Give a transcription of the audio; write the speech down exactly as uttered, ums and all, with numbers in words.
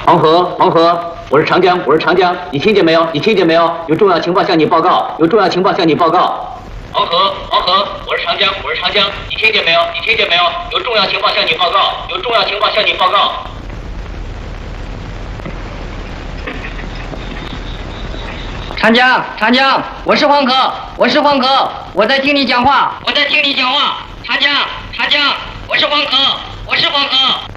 黄河，黄河，我是长江，我是长江，你听见没有？你听见没有？有重要情报向你报告，有重要情报向你报告。黄河，黄河，我是长江，我是长江，你听见没有？你听见没有？有重要情报向你报告，有重要情报向你报告。 长江，长江，我是黄河，我是黄河，我在听你讲话，我在听你讲话。长江，长江，我是黄河，我是黄河。